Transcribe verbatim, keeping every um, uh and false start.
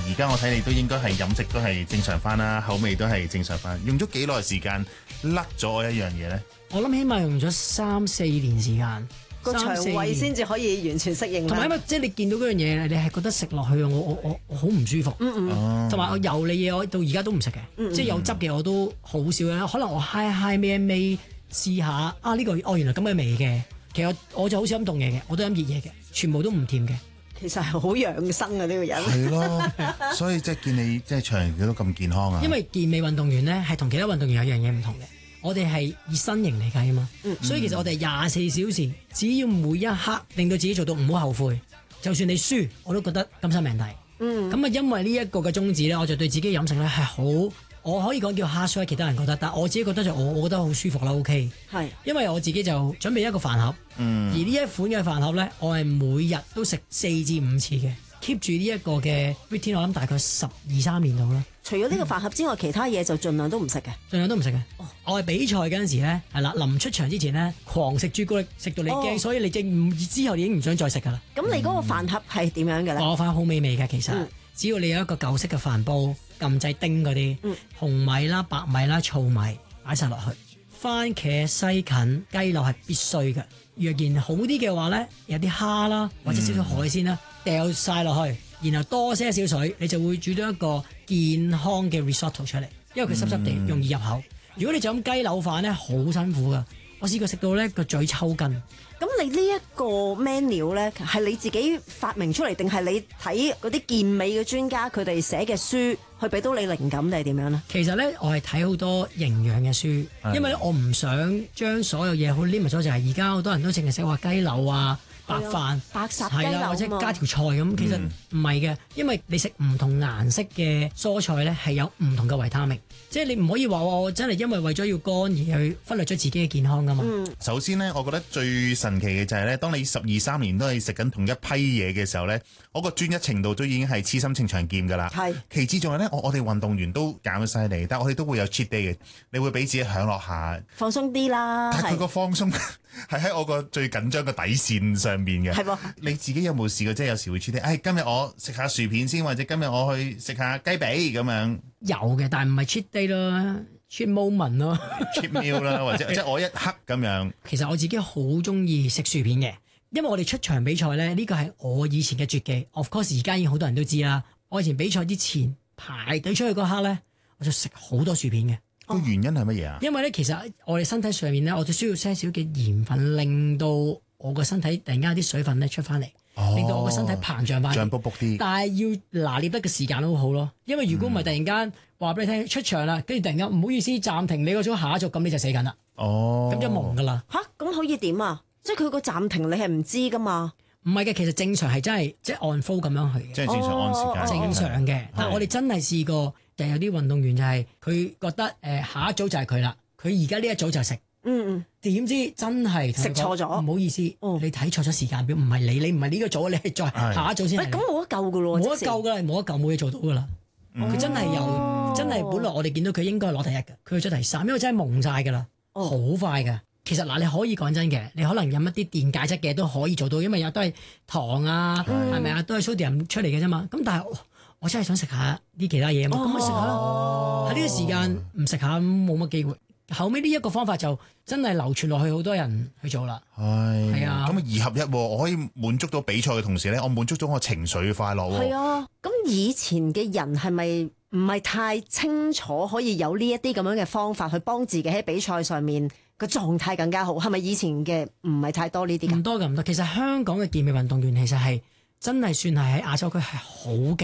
而家我睇你都應該係飲食都係正常翻啦，口味都係正常翻。用咗幾耐時間甩咗我一樣嘢咧？ 我諗起碼用咗三四年時間， 個腸胃先至可以完全適應。 同埋因為即係你見到嗰樣嘢，你係覺得食落去我我我我好唔舒服。 嗯嗯。 同埋我油膩嘢，我到而家都唔食嘅， 嗯嗯即係有汁嘅我都好少嘅。可能我嗨嗨咩咩試下啊呢、呢個哦原來咁嘅味嘅。其實我，我就好少飲凍嘢嘅，我都飲熱嘢嘅，全部都唔甜嘅。 其實係好養生啊呢、呢個人。 係咯，所以即係見你即係長期都咁健康啊。 因為健美運動員咧係同其他運動員有樣嘢唔同嘅。我哋係以身形嚟計啊嘛，嗯、所以其實我哋廿四小時，只要每一刻令到自己做到唔好後悔，就算你輸，我都覺得甘心命抵。嗯，咁啊，因為呢一個嘅宗旨咧，我就對自己飲食咧係好，我可以講叫 hard sell，其他人覺得，但我自己覺得就我，我覺得好舒服啦。OK，係，因為我自己就準備一個飯盒，嗯、而呢一款嘅飯盒咧，我係每日都食四至五次嘅。keep 住呢一個嘅 routine， 我諗大概十二三年度啦。 除咗呢個飯盒之外，嗯、其他嘢就盡量都唔食嘅。盡量都唔食嘅。哦、我係比賽嗰陣時咧，係啦，臨出場之前咧，狂食朱古力，食到你驚，哦、所以你正之後你已經唔想再食噶啦。咁你嗰個飯盒係點樣嘅咧？ 我飯盒好美味嘅，其實、嗯、只要你有一個舊式嘅飯煲，撳掣叮嗰啲，嗯、紅米啦、白米啦、糙米擺晒落去，番茄、西芹、雞柳係必須嘅。若然好啲嘅話咧，有啲蝦啦，或者少少海鮮啦。掉晒落去，然後多些少水，你就會煮到一個健康嘅 risotto 出嚟，因為佢濕濕地容易入口。如果你就咁雞柳飯咧，好辛苦噶，我試過食到咧個嘴抽筋。 咁你呢一個 menu 咧，係你自己發明出嚟，定係你睇嗰啲健美嘅專家佢哋寫嘅書，去俾到你靈感，定係點樣咧？ 其實咧，我係睇好多營養嘅書，因為咧我唔想將所有嘢好 limit 咗，就係而家好多人都淨係食話雞柳啊。白飯、 白烚雞柳或者加條菜咁，其實唔係嘅，因為你食唔同顏色嘅蔬菜咧，係有唔同嘅維他命，即係你唔可以話我真係因為為咗要乾而去忽略咗自己嘅健康噶嘛。嗯、 首先呢，我覺得最神奇嘅就係咧，當你十二三年都係食緊同一批嘢嘅時候咧，我個專一程度都已經係痴心情長劍噶啦。係。其次仲係咧，我我哋運動員都減得犀利，但係我哋都會有 cheat day 嘅，你會俾自己享樂下， 放鬆啲啦。 但係佢個放鬆係喺我個最緊張嘅底線上邊嘅。係噃，你自己有冇試過？即係有時會 cheat day，哎，今日我食下薯片先，或者今日我去食下雞髀咁樣。 有嘅，但係唔係 cheat day 咯，cheat moment 咯 ，cheat meal 啦，或者即係我一刻咁樣。 其實我自己好中意食薯片嘅，因為我哋出場比賽咧，呢個係我以前嘅絕技。Of course，而家已經好多人都知啦。我以前比賽之前排隊出去嗰刻咧，我就食好多薯片嘅。 個原因係乜嘢啊？ 因為咧，其實我哋身體上面咧，我就需要些少嘅鹽分，令到我個身體突然間有啲水分咧出翻嚟，哦、令到我個身體膨脹翻， 脹卜卜啲。但係要拿捏得嘅時間都好咯，因為如果唔係突然間話俾你聽出場啦，跟住突然間唔好意思暫停你嗰種下一組，咁你就死緊啦。哦，咁就蒙噶啦。 吓，咁可以點啊？即係佢個暫停你係唔知噶嘛？ 唔係嘅，其實正常係真係即係按 flow 咁樣去嘅， 即係正常按時間、哦、 正常嘅。但係我哋真係試過，就有啲運動員就係佢覺得誒、呃、下一組就係佢啦，佢而家呢一組就食，嗯嗯，點知真係食錯咗， 唔好意思，哦、你睇錯咗時間表，唔係你，你唔係呢個組，你係再下一組先。 喂，咁冇得救噶咯， 冇得救噶啦，冇得救，冇嘢做到噶啦。佢、嗯、真係由、哦、真係本來我哋見到佢應該攞第一嘅，佢去咗第三，因為真係蒙晒噶啦，好、哦、快噶。其實嗱，你可以講真嘅，你可能飲一啲電解質嘅都可以做到，因為有都係糖啊，係咪啊，都係 sodium 出嚟嘅啫嘛。咁但係我，我真係想食下啲其他嘢嘛，咁咪食下咯。喺呢個時間唔食下冇乜機會。後尾呢一個方法就真係流傳落去，好多人去做啦。係係啊， 咁啊二合一，我可以滿足到比賽嘅同時咧，我滿足咗我情緒快樂。 係啊，咁以前嘅人係咪唔係太清楚可以有呢一啲咁樣嘅方法去幫自己喺比賽上面個狀態更加好？係咪以前嘅唔係太多呢啲？唔多嘅唔多。其實香港嘅健美運動員其實係真係算係喺亞洲區係好勁